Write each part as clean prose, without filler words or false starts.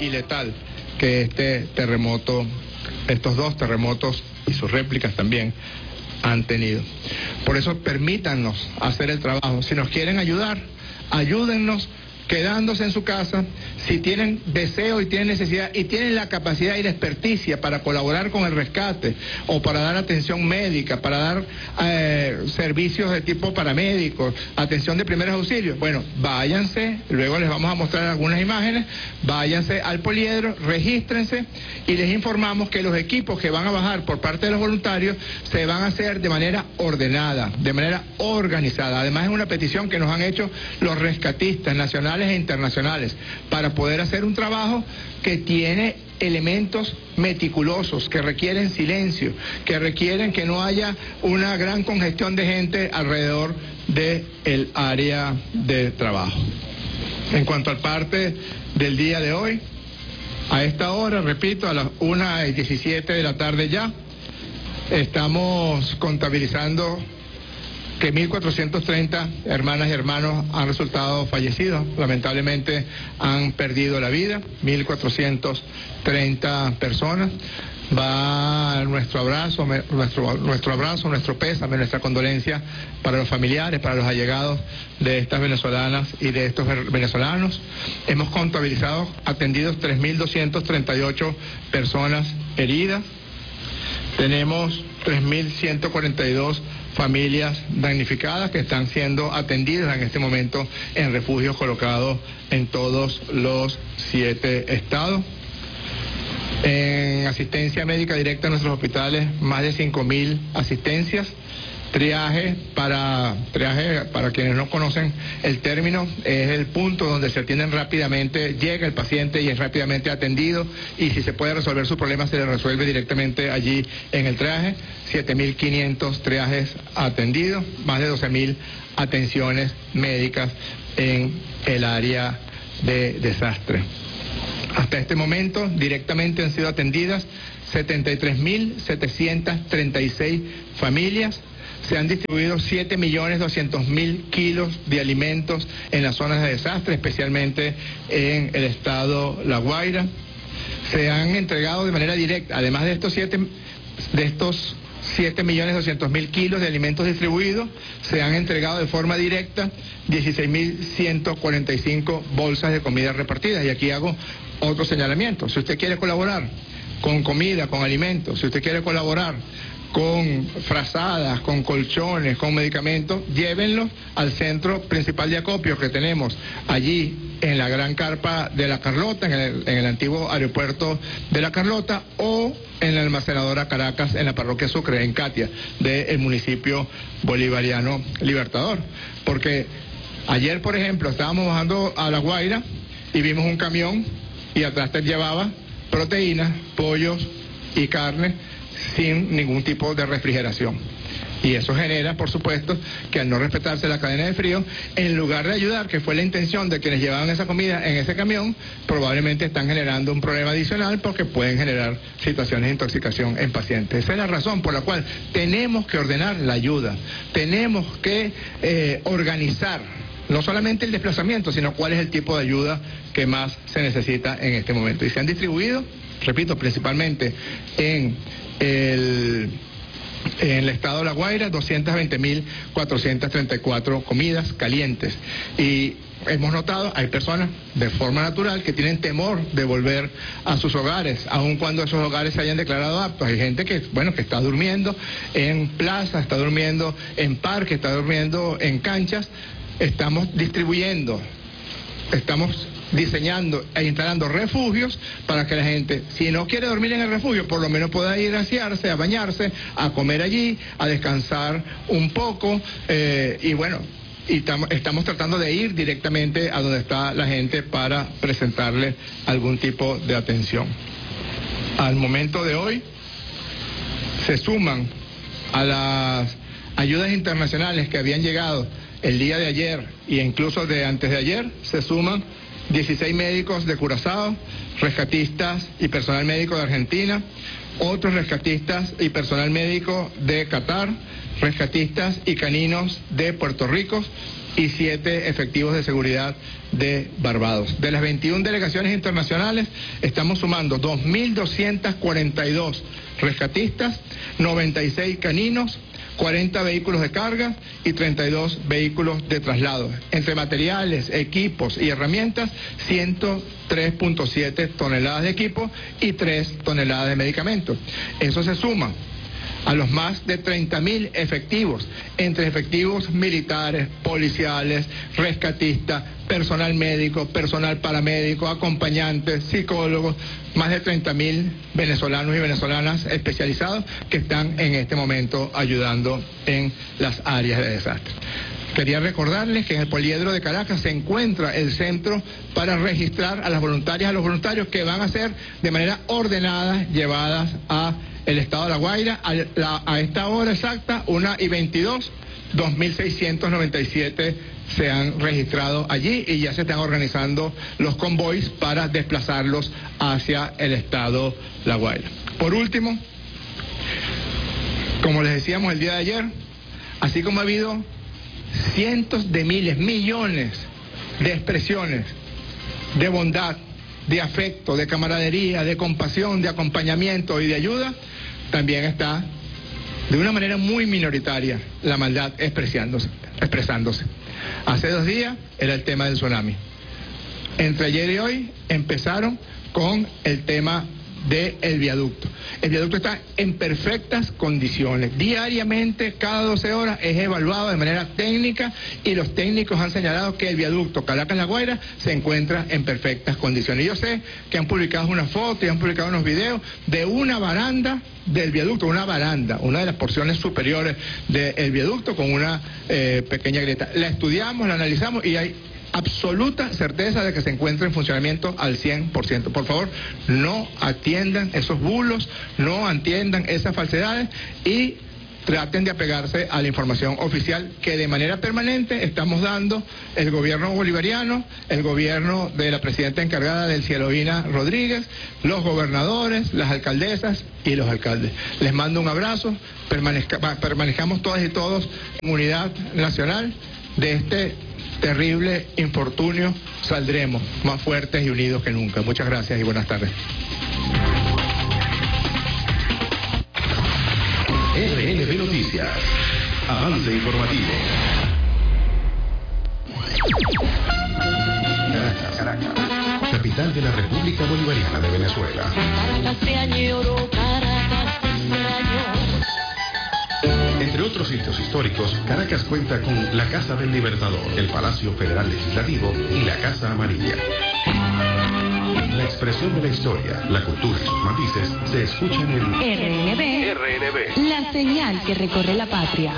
y letal que este terremoto, estos dos terremotos y sus réplicas también han tenido. Por eso permítanos hacer el trabajo. Si nos quieren ayudar, ayúdennos quedándose en su casa. Si tienen deseo y tienen necesidad y tienen la capacidad y la experticia para colaborar con el rescate o para dar atención médica, para dar servicios de tipo paramédicos, atención de primeros auxilios, bueno, váyanse, luego les vamos a mostrar algunas imágenes, váyanse al poliedro, regístrense y les informamos que los equipos que van a bajar por parte de los voluntarios se van a hacer de manera ordenada, de manera organizada. Además es una petición que nos han hecho los rescatistas nacionales e internacionales para poder hacer un trabajo que tiene elementos meticulosos, que requieren silencio, que requieren que no haya una gran congestión de gente alrededor del área de trabajo. En cuanto al parte del día de hoy, a esta hora, repito, a las 1:17 de la tarde ya, estamos contabilizando que 1.430 hermanas y hermanos han resultado fallecidos, lamentablemente han perdido la vida, 1.430 personas. Va nuestro abrazo, nuestro pésame, nuestra condolencia para los familiares, para los allegados de estas venezolanas y de estos venezolanos. Hemos contabilizado, atendidos 3.238 personas heridas. Tenemos 3.142 familias damnificadas que están siendo atendidas en este momento en refugios colocados en todos los 7 estados. En asistencia médica directa en nuestros hospitales, más de 5.000 asistencias. Triaje, para quienes no conocen el término, es el punto donde se atienden rápidamente, llega el paciente y es rápidamente atendido, y si se puede resolver su problema se le resuelve directamente allí en el triaje. 7.500 triajes atendidos, más de 12.000 atenciones médicas en el área de desastre. Hasta este momento directamente han sido atendidas 73.736 familias. Se han distribuido 7.200.000 kilos de alimentos en las zonas de desastre, especialmente en el estado La Guaira. Se han entregado de manera directa, además de estos 7.200.000 kilos de alimentos distribuidos, se han entregado de forma directa 16.145 bolsas de comida repartidas. Y aquí hago otro señalamiento. Si usted quiere colaborar con comida, con alimentos, si usted quiere colaborar con frazadas, con colchones, con medicamentos, llévenlos al centro principal de acopio que tenemos allí en la gran carpa de La Carlota, en el antiguo aeropuerto de La Carlota, o en la almacenadora Caracas, en la parroquia Sucre, en Catia, del municipio bolivariano Libertador. Porque ayer, por ejemplo, estábamos bajando a La Guaira y vimos un camión y atrás te llevaba proteínas, pollos y carne, sin ningún tipo de refrigeración. Y eso genera, por supuesto, que al no respetarse la cadena de frío, en lugar de ayudar, que fue la intención de quienes llevaban esa comida en ese camión, probablemente están generando un problema adicional porque pueden generar situaciones de intoxicación en pacientes. Esa es la razón por la cual tenemos que ordenar la ayuda, tenemos que organizar no solamente el desplazamiento, sino cuál es el tipo de ayuda que más se necesita en este momento. Y se han distribuido, repito, principalmente en el estado de La Guaira, 220.434 comidas calientes. Y hemos notado, hay personas de forma natural que tienen temor de volver a sus hogares, aun cuando esos hogares se hayan declarado aptos. Hay gente que, que está durmiendo en plazas, está durmiendo en parques, está durmiendo en canchas. Estamos distribuyendo, estamos diseñando e instalando refugios para que la gente, si no quiere dormir en el refugio, por lo menos pueda ir a asearse, a bañarse, a comer allí, a descansar un poco, y estamos tratando de ir directamente a donde está la gente para presentarle algún tipo de atención. Al momento de hoy se suman a las ayudas internacionales que habían llegado el día de ayer e incluso de antes de ayer, se suman 16 médicos de Curazao, rescatistas y personal médico de Argentina, otros rescatistas y personal médico de Qatar, rescatistas y caninos de Puerto Rico y 7 efectivos de seguridad de Barbados. De las 21 delegaciones internacionales estamos sumando 2.242 rescatistas, 96 caninos, 40 vehículos de carga y 32 vehículos de traslado. Entre materiales, equipos y herramientas, 103.7 toneladas de equipo y 3 toneladas de medicamentos. Eso se suma a los más de 30.000 efectivos, entre efectivos militares, policiales, rescatistas, personal médico, personal paramédico, acompañantes, psicólogos, más de 30.000 venezolanos y venezolanas especializados que están en este momento ayudando en las áreas de desastre. Quería recordarles que en el Poliedro de Caracas se encuentra el centro para registrar a las voluntarias, a los voluntarios que van a ser de manera ordenada llevadas a el estado de La Guaira a esta hora exacta, 1:22, 2.697 se han registrado allí y ya se están organizando los convoys para desplazarlos hacia el estado La Guaira. Por último, como les decíamos el día de ayer, así como ha habido cientos de miles, millones de expresiones de bondad, de afecto, de camaradería, de compasión, de acompañamiento y de ayuda, también está de una manera muy minoritaria la maldad expresándose. Hace 2 días era el tema del tsunami. Entre ayer y hoy empezaron con el tema del viaducto. El viaducto está en perfectas condiciones. Diariamente, cada 12 horas, es evaluado de manera técnica y los técnicos han señalado que el viaducto Caracas-La Guaira se encuentra en perfectas condiciones. Y yo sé que han publicado unas fotos y han publicado unos videos de una baranda del viaducto, una de las porciones superiores del viaducto con una pequeña grieta. La estudiamos, la analizamos y hay absoluta certeza de que se encuentra en funcionamiento al 100%. Por favor, no atiendan esos bulos, no atiendan esas falsedades y traten de apegarse a la información oficial que de manera permanente estamos dando el gobierno bolivariano, el gobierno de la presidenta encargada del Cielovina Rodríguez, los gobernadores, las alcaldesas y los alcaldes. Les mando un abrazo, permanezcamos todas y todos en unidad nacional. De este terrible infortunio saldremos más fuertes y unidos que nunca. Muchas gracias y buenas tardes. RNB Noticias. Avance informativo. Caracas, capital de la República Bolivariana de Venezuela. Entre otros sitios históricos, Caracas cuenta con la Casa del Libertador, el Palacio Federal Legislativo y la Casa Amarilla. La expresión de la historia, la cultura y sus matices se escuchan en RNB, la señal que recorre la patria.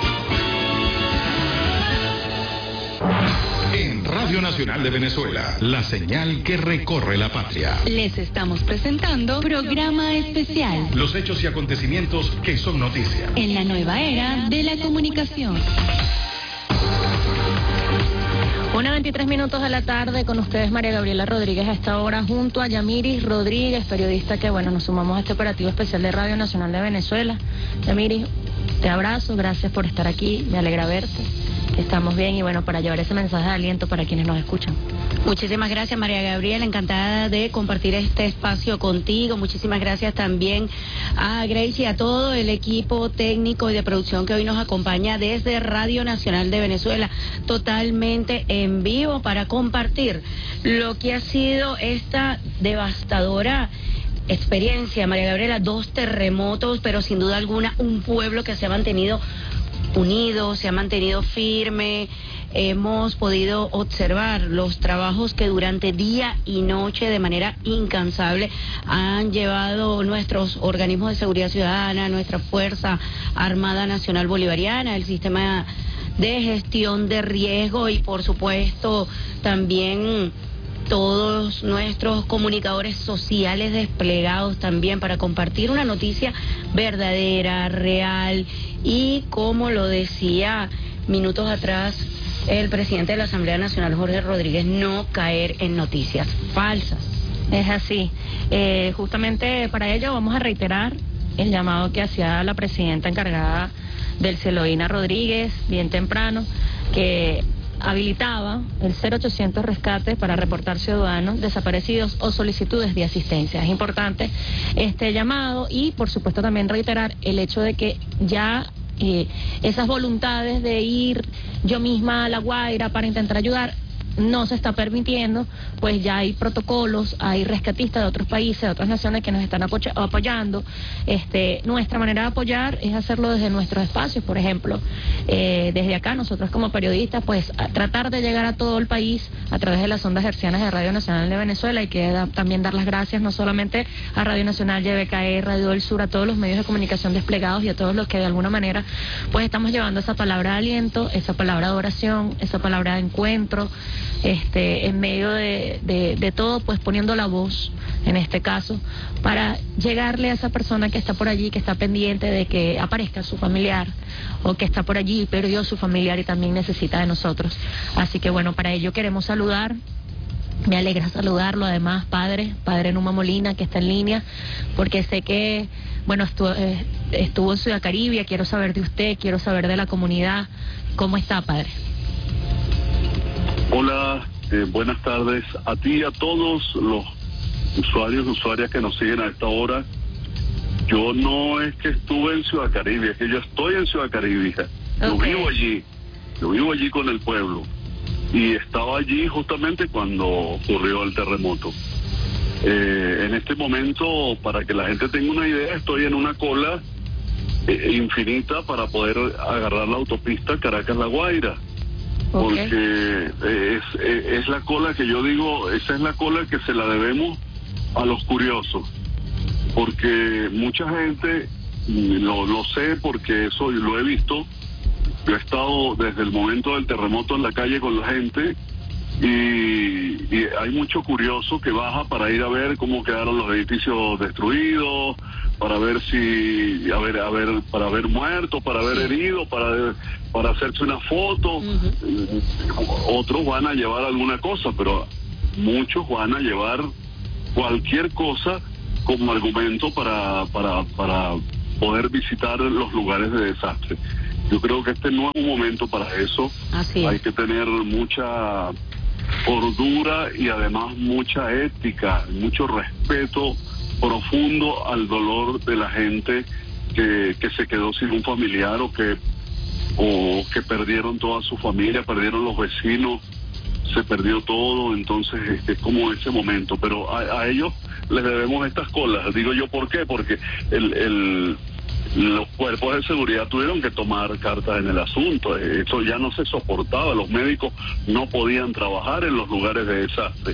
En Radio Nacional de Venezuela, la señal que recorre la patria. Les estamos presentando programa especial. Los hechos y acontecimientos que son noticia. En la nueva era de la comunicación. 1:23 de la tarde, con ustedes María Gabriela Rodríguez a esta hora, junto a Yamiris Rodríguez, periodista que, nos sumamos a este operativo especial de Radio Nacional de Venezuela. Yamiris, te abrazo, gracias por estar aquí, me alegra verte, que estamos bien y para llevar ese mensaje de aliento para quienes nos escuchan. Muchísimas gracias, María Gabriela, encantada de compartir este espacio contigo. Muchísimas gracias también a Grace y a todo el equipo técnico y de producción que hoy nos acompaña desde Radio Nacional de Venezuela, totalmente en vivo para compartir lo que ha sido esta devastadora experiencia, María Gabriela. 2 terremotos, pero sin duda alguna un pueblo que se ha mantenido unido, se ha mantenido firme. Hemos podido observar los trabajos que durante día y noche de manera incansable han llevado nuestros organismos de seguridad ciudadana, nuestra Fuerza Armada Nacional Bolivariana, el sistema de gestión de riesgo y por supuesto también todos nuestros comunicadores sociales desplegados también para compartir una noticia verdadera, real y, como lo decía minutos atrás el presidente de la Asamblea Nacional, Jorge Rodríguez, no caer en noticias falsas. Es así. Justamente para ello vamos a reiterar el llamado que hacía la presidenta encargada del Celoína Rodríguez, bien temprano, que habilitaba el 0800 rescate para reportar ciudadanos desaparecidos o solicitudes de asistencia. Es importante este llamado y, por supuesto, también reiterar el hecho de que ya esas voluntades de ir yo misma a La Guaira para intentar ayudar no se está permitiendo, pues ya hay protocolos, hay rescatistas de otros países, de otras naciones que nos están apoyando. Nuestra manera de apoyar es hacerlo desde nuestros espacios, por ejemplo, desde acá nosotros como periodistas, pues tratar de llegar a todo el país a través de las ondas hercianas de Radio Nacional de Venezuela, y que también dar las gracias no solamente a Radio Nacional, YBKE, Radio del Sur, a todos los medios de comunicación desplegados y a todos los que de alguna manera pues estamos llevando esa palabra de aliento, esa palabra de oración, esa palabra de encuentro, en medio de todo, pues poniendo la voz, en este caso, para llegarle a esa persona que está por allí, que está pendiente de que aparezca su familiar, o que está por allí y perdió su familiar y también necesita de nosotros. Así que bueno, para ello queremos saludar. Me alegra saludarlo, además, padre Numa Molina, que está en línea, porque sé que, bueno, estuvo en Ciudad Caribe. Quiero saber de usted, quiero saber de la comunidad. ¿Cómo está, padre? Hola, buenas tardes a ti y a todos los usuarios y usuarias que nos siguen a esta hora. Yo no es que estuve en Ciudad Caribe, es que yo estoy en Ciudad Caribe. Yo vivo allí con el pueblo, y estaba allí justamente cuando ocurrió el terremoto. En este momento, para que la gente tenga una idea, estoy en una cola infinita para poder agarrar la autopista Caracas-La Guaira. Porque es la cola que yo digo, esa es la cola que se la debemos a los curiosos, porque mucha gente, lo sé porque eso lo he visto. Yo he estado desde el momento del terremoto en la calle con la gente, y hay mucho curioso que baja para ir a ver cómo quedaron los edificios destruidos, para ver si, para ver muertos, para ver heridos, para hacerse una foto. Otros van a llevar alguna cosa, pero muchos van a llevar cualquier cosa como argumento para poder visitar los lugares de desastre. Yo creo que este no es un momento para eso. Hay que tener mucha cordura y además mucha ética, mucho respeto profundo al dolor de la gente que se quedó sin un familiar, o que perdieron toda su familia, perdieron los vecinos, se perdió todo. Entonces es como ese momento, pero a ellos les debemos estas colas. Digo yo, ¿por qué? Porque los cuerpos de seguridad tuvieron que tomar cartas en el asunto. Eso ya no se soportaba. Los médicos no podían trabajar en los lugares de desastre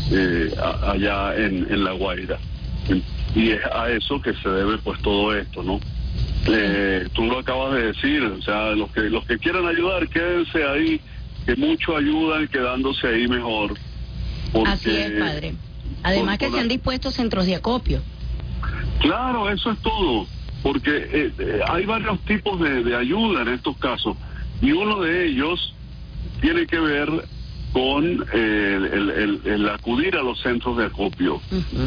allá en La Guaira, y es a eso que se debe pues todo esto, ¿no? Tú lo acabas de decir, o sea, los que quieran ayudar, quédense ahí, que mucho ayudan quedándose ahí mejor. Así es, padre. Además que se han dispuesto centros de acopio. Claro, eso es todo, porque hay varios tipos de ayuda en estos casos, y uno de ellos tiene que ver con el acudir a los centros de acopio.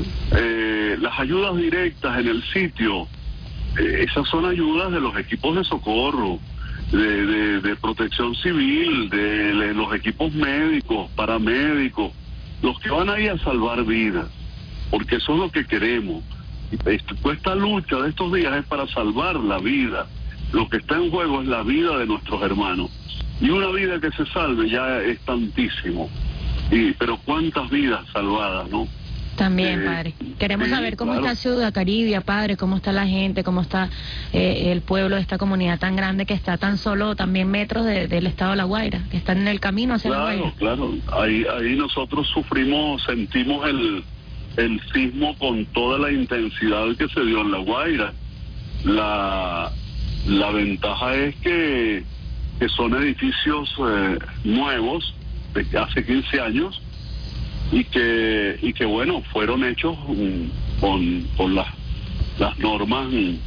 Las ayudas directas en el sitio, esas son ayudas de los equipos de socorro, de protección civil, de los equipos médicos, paramédicos, los que van ahí a salvar vidas, porque eso es lo que queremos. Esta lucha de estos días es para salvar la vida. Lo que está en juego es la vida de nuestros hermanos, y una vida que se salve ya es tantísimo. Pero cuántas vidas salvadas, ¿no? También, padre. Queremos saber cómo está Ciudad Caribe, padre, cómo está la gente, cómo está el pueblo de esta comunidad tan grande que está tan solo también metros del estado de La Guaira, que están en el camino hacia La Guaira. Claro. Ahí nosotros sentimos el sismo con toda la intensidad que se dio en La Guaira. La ventaja es que son edificios nuevos de hace 15 años, y que bueno, fueron hechos con las normas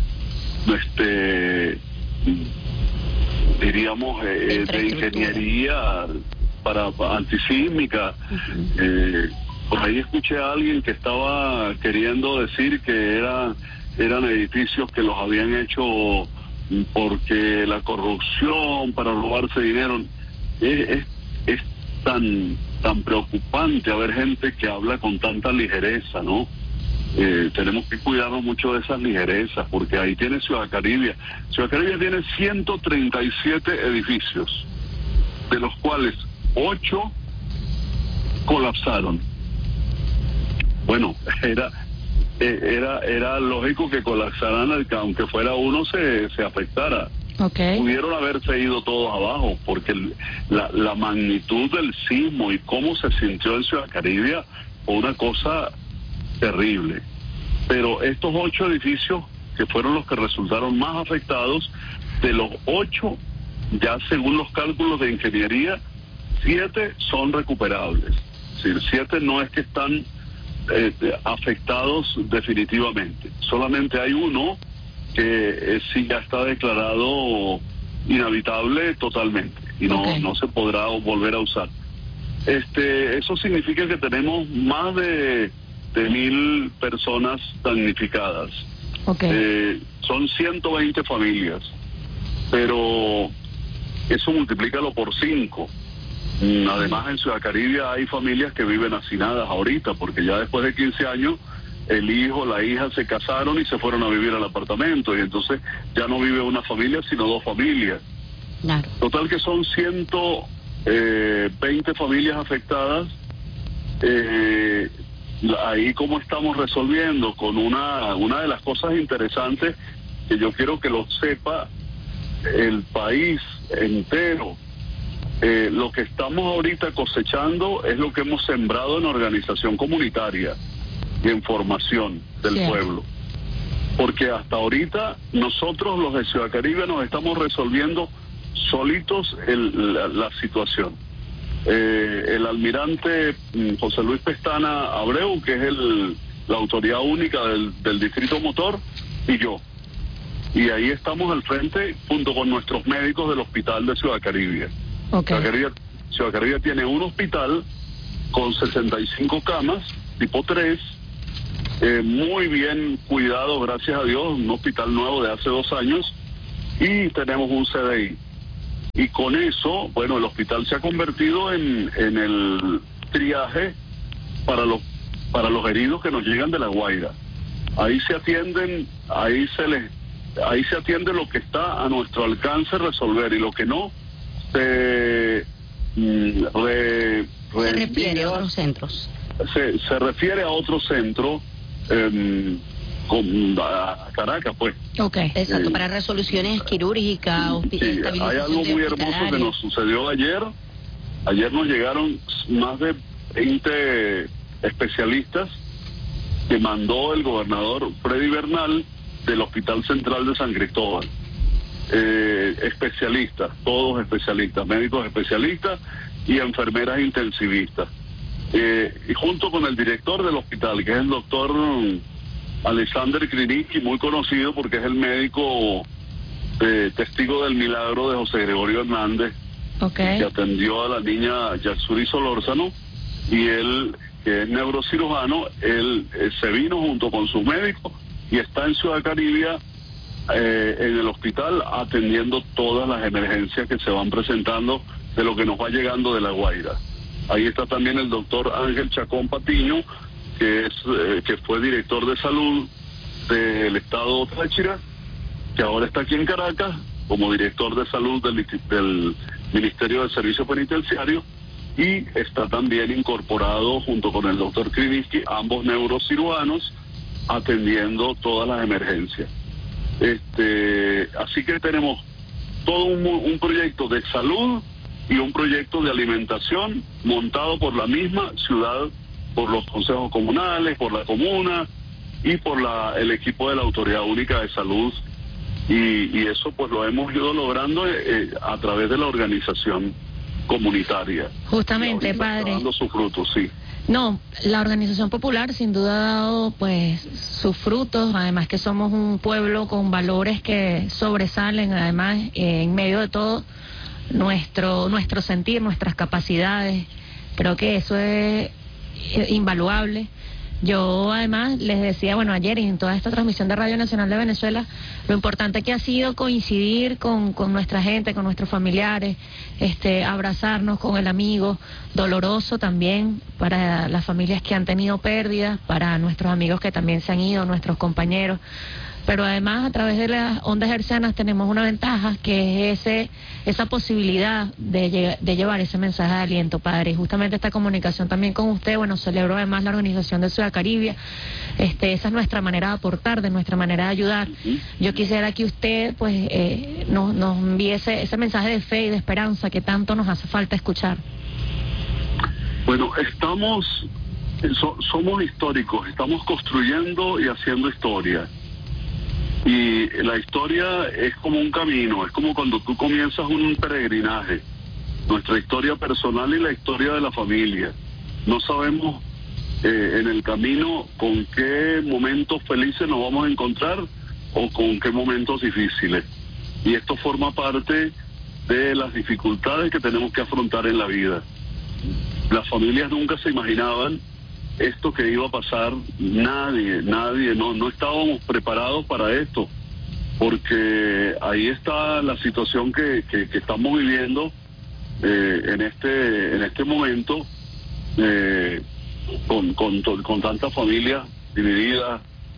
diríamos de ingeniería para antisísmica, Por ahí escuché a alguien que estaba queriendo decir que eran edificios que los habían hecho porque la corrupción, para robarse dinero. Es tan preocupante haber gente que habla con tanta ligereza, ¿no? Tenemos que cuidarnos mucho de esas ligerezas, porque ahí tiene Ciudad Caribia. Ciudad Caribia tiene 137 edificios, de los cuales 8 colapsaron. Bueno, era lógico que colapsaran, aunque fuera uno se afectara. Okay. Pudieron haberse ido todos abajo, porque la magnitud del sismo y cómo se sintió en Ciudad Caribia fue una cosa terrible. Pero estos 8 edificios, que fueron los que resultaron más afectados, de los 8, ya según los cálculos de ingeniería, 7 son recuperables. Es decir, 7 no es que están afectados definitivamente. Solamente hay uno que sí ya está declarado inhabitable totalmente y no se podrá volver a usar. Eso significa que tenemos más de 1,000 personas damnificadas. Son 120 familias, pero eso multiplícalo por 5. Además, en Ciudad Caribia hay familias que viven hacinadas ahorita, porque ya después de 15 años el hijo, la hija se casaron y se fueron a vivir al apartamento, y entonces ya no vive una familia, sino 2 familias. Claro. Total que son 120 familias afectadas. Ahí cómo estamos resolviendo con una de las cosas interesantes que yo quiero que lo sepa el país entero. Lo que estamos ahorita cosechando es lo que hemos sembrado en organización comunitaria y en formación del pueblo. Porque hasta ahorita nosotros los de Ciudad Caribia nos estamos resolviendo solitos la situación. El almirante José Luis Pestana Abreu, que es la autoridad única del Distrito Motor, y yo. Y ahí estamos al frente junto con nuestros médicos del hospital de Ciudad Caribia. Ciudad Caribia tiene un hospital con 65 camas, tipo 3, muy bien cuidado, gracias a Dios, un hospital nuevo de hace 2 años, y tenemos un CDI. Y con eso, bueno, el hospital se ha convertido en el triaje para los heridos que nos llegan de La Guaira. Ahí se atiende lo que está a nuestro alcance resolver, y lo que no se refiere a otros centros. Se refiere a otro centro, a Caracas, pues. Exacto, para resoluciones quirúrgicas, hay algo muy hermoso que nos sucedió ayer. Ayer nos llegaron más de 20 especialistas que mandó el gobernador Freddy Bernal del Hospital Central de San Cristóbal. Especialistas, todos especialistas, médicos especialistas y enfermeras intensivistas. Y junto con el director del hospital, que es el doctor Alexander Kriniski, muy conocido porque es el médico testigo del milagro de José Gregorio Hernández, que atendió a la niña Yaxuri Solórzano, y él, que es neurocirujano, él se vino junto con sus médicos y está en Ciudad Caribia, en el hospital, atendiendo todas las emergencias que se van presentando de lo que nos va llegando de La Guaira. Ahí está también el doctor Ángel Chacón Patiño, que fue director de salud del estado Táchira, que ahora está aquí en Caracas como director de salud del Ministerio de Servicio Penitenciario, y está también incorporado junto con el doctor Kriniski, ambos neurocirujanos, atendiendo todas las emergencias. Así que tenemos todo un proyecto de salud y un proyecto de alimentación montado por la misma ciudad, por los consejos comunales, por la comuna y por el equipo de la Autoridad Única de Salud, y eso pues lo hemos ido logrando a través de la organización comunitaria. Justamente, padre. Está dando sus frutos, sí. No, la organización popular sin duda ha dado pues sus frutos, además que somos un pueblo con valores que sobresalen, además en medio de todo nuestro sentir, nuestras capacidades. Creo que eso es invaluable. Yo además les decía, bueno, ayer y en toda esta transmisión de Radio Nacional de Venezuela, lo importante que ha sido coincidir con nuestra gente, con nuestros familiares, abrazarnos con el amigo, doloroso también para las familias que han tenido pérdidas, para nuestros amigos que también se han ido, nuestros compañeros. Pero además a través de las ondas hercianas tenemos una ventaja, que es esa posibilidad de llevar ese mensaje de aliento, padre. Y justamente esta comunicación también con usted, bueno, celebro además la organización de Ciudad Caribia. Esa es nuestra manera de aportar, de nuestra manera de ayudar. Yo quisiera que usted pues nos envíe ese mensaje de fe y de esperanza que tanto nos hace falta escuchar. Bueno, somos históricos, estamos construyendo y haciendo historia. Y la historia es como un camino, es como cuando tú comienzas un peregrinaje. Nuestra historia personal y la historia de la familia. No sabemos en el camino con qué momentos felices nos vamos a encontrar o con qué momentos difíciles. Y esto forma parte de las dificultades que tenemos que afrontar en la vida. Las familias nunca se imaginaban esto que iba a pasar, nadie, no estábamos preparados para esto, porque ahí está la situación que estamos viviendo en este momento, con tantas familias divididas,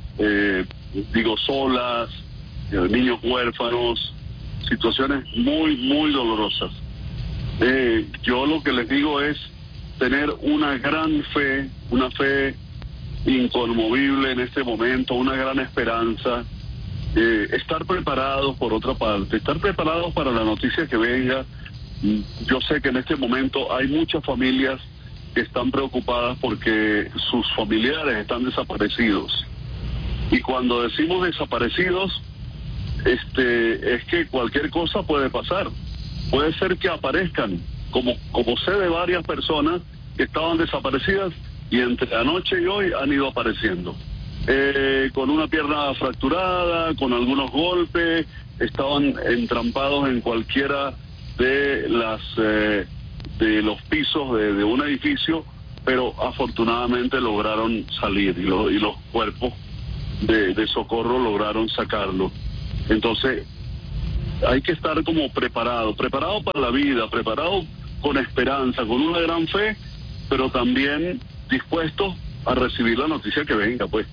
solas, niños huérfanos, situaciones muy, muy dolorosas. Yo lo que les digo es tener una gran fe, una fe inconmovible en este momento, una gran esperanza, estar preparados por otra parte, estar preparados para la noticia que venga. Yo sé que en este momento hay muchas familias que están preocupadas porque sus familiares están desaparecidos. Y cuando decimos desaparecidos, es que cualquier cosa puede pasar. Puede ser que aparezcan, como sé de varias personas que estaban desaparecidas y entre anoche y hoy han ido apareciendo. Con una pierna fracturada, con algunos golpes, estaban entrampados en cualquiera de los pisos de un edificio, pero afortunadamente lograron salir y los cuerpos de socorro lograron sacarlo. Entonces hay que estar como preparado para la vida, preparado con esperanza, con una gran fe, pero también dispuestos a recibir la noticia que venga, pues.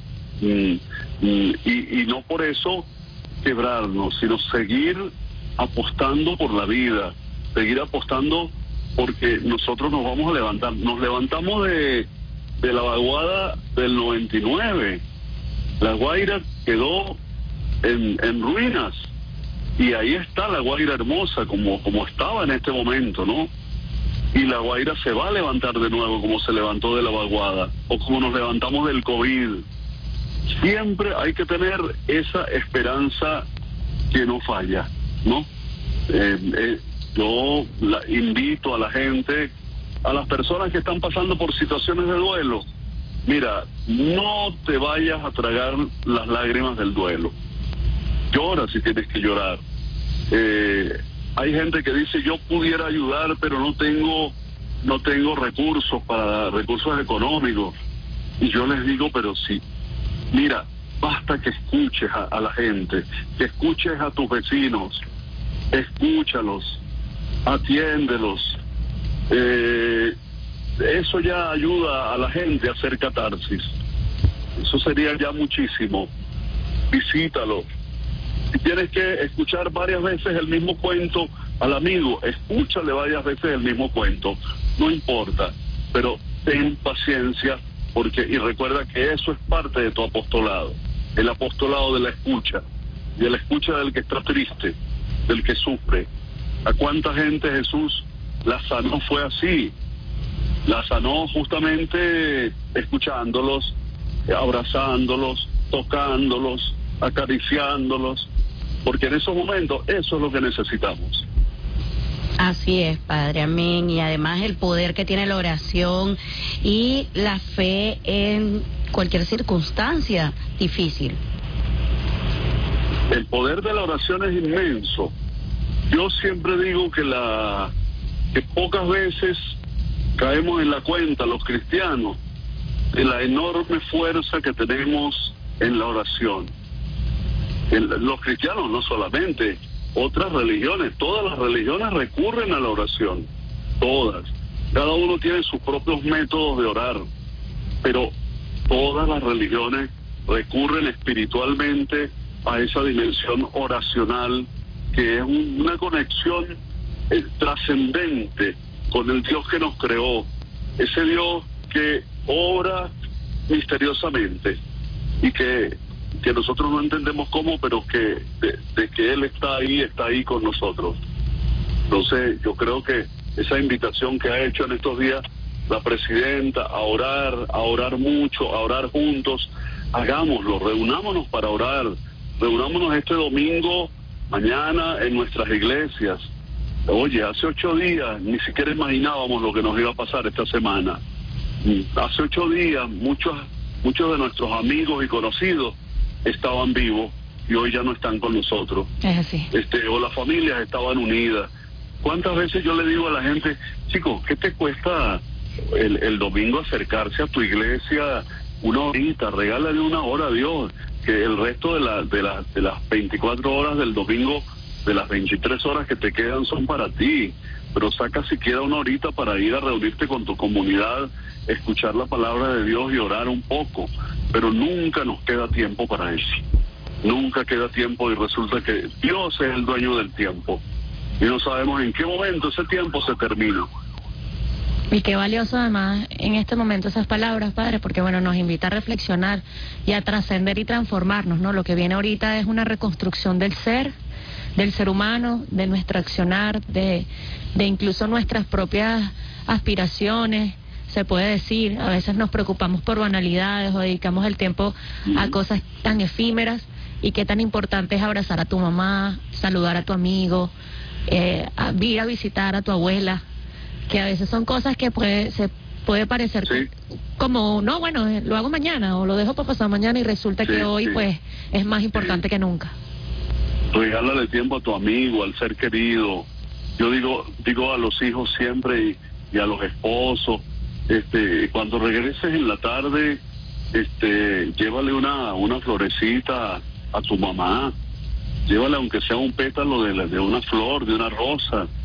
Y no por eso quebrarnos, sino seguir apostando por la vida, seguir apostando porque nosotros nos vamos a levantar. Nos levantamos de la vaguada del 99. La Guaira quedó en ruinas. Y ahí está la Guaira hermosa, como estaba en este momento, ¿no? Y la Guaira se va a levantar de nuevo como se levantó de la vaguada, o como nos levantamos del COVID. Siempre hay que tener esa esperanza que no falla, ¿no? Yo invito a la gente, a las personas que están pasando por situaciones de duelo, mira, no te vayas a tragar las lágrimas del duelo. Llora si tienes que llorar. Hay gente que dice, yo pudiera ayudar, pero no tengo recursos económicos. Y yo les digo, pero sí, mira, basta que escuches a la gente, que escuches a tus vecinos, escúchalos, atiéndelos. Eso ya ayuda a la gente a hacer catarsis. Eso sería ya muchísimo. Visítalo. Si tienes que escuchar varias veces el mismo cuento al amigo, escúchale varias veces el mismo cuento, no importa, pero ten paciencia, y recuerda que eso es parte de tu apostolado, el apostolado de la escucha, de la escucha del que está triste, del que sufre. ¿A cuánta gente Jesús la sanó? Fue así, la sanó justamente escuchándolos, abrazándolos, tocándolos, acariciándolos, porque en esos momentos eso es lo que necesitamos. Así es, Padre, amén. Y además el poder que tiene la oración y la fe en cualquier circunstancia difícil. El poder de la oración es inmenso. Yo siempre digo que pocas veces caemos en la cuenta los cristianos de la enorme fuerza que tenemos en la oración. Los cristianos no solamente, otras religiones, todas las religiones recurren a la oración, todas. Cada uno tiene sus propios métodos de orar, pero todas las religiones recurren espiritualmente a esa dimensión oracional, que es una conexión trascendente con el Dios que nos creó, ese Dios que obra misteriosamente y que nosotros no entendemos cómo, pero que de que Él está ahí con nosotros. Entonces yo creo que esa invitación que ha hecho en estos días la presidenta a orar mucho, a orar juntos, hagámoslo, reunámonos para orar, reunámonos este domingo, mañana en nuestras iglesias. Oye, hace 8 días ni siquiera imaginábamos lo que nos iba a pasar esta semana. Hace 8 días muchos de nuestros amigos y conocidos estaban vivos y hoy ya no están con nosotros. Es así. O las familias estaban unidas. ¿Cuántas veces yo le digo a la gente, chicos, qué te cuesta el domingo acercarse a tu iglesia una horita? Regálale una hora a Dios, que el resto de las 24 horas del domingo, de las 23 horas que te quedan, son para ti. Pero saca siquiera una horita para ir a reunirte con tu comunidad, escuchar la palabra de Dios y orar un poco. Pero nunca nos queda tiempo para eso. Nunca queda tiempo, y resulta que Dios es el dueño del tiempo. Y no sabemos en qué momento ese tiempo se termina. Y qué valioso además en este momento esas palabras, Padre, porque bueno, nos invita a reflexionar y a trascender y transformarnos, ¿no? Lo que viene ahorita es una reconstrucción del ser humano, de nuestro accionar, de incluso nuestras propias aspiraciones, se puede decir. A veces nos preocupamos por banalidades o dedicamos el tiempo a cosas tan efímeras, y qué tan importante es abrazar a tu mamá, saludar a tu amigo, ir a visitar a tu abuela, que a veces son cosas que se puede parecer como, no, bueno, lo hago mañana o lo dejo para pasar mañana, y resulta que hoy pues es más importante que nunca. Regálale tiempo a tu amigo, al ser querido. Yo digo a los hijos siempre y a los esposos, cuando regreses en la tarde, llévale una florecita a tu mamá, llévale aunque sea un pétalo de una flor, de una rosa,